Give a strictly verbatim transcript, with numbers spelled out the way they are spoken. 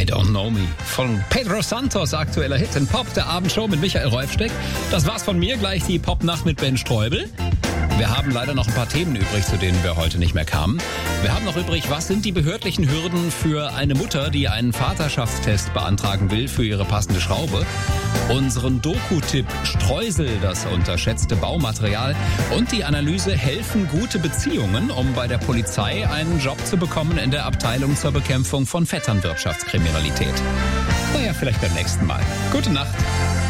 Don't Know Me von Pedro Santos, aktueller Hit in Pop, der Abendshow mit Michael Rolfsteck. Das war's von mir, gleich die Popnacht mit Ben Streubel. Wir haben leider noch ein paar Themen übrig, zu denen wir heute nicht mehr kamen. Wir haben noch übrig, was sind die behördlichen Hürden für eine Mutter, die einen Vaterschaftstest beantragen will für ihre passende Schraube. Unseren Doku-Tipp Streusel, das unterschätzte Baumaterial. Und die Analyse helfen gute Beziehungen, um bei der Polizei einen Job zu bekommen in der Abteilung zur Bekämpfung von Vetternwirtschaftskriminalität. Naja, vielleicht beim nächsten Mal. Gute Nacht.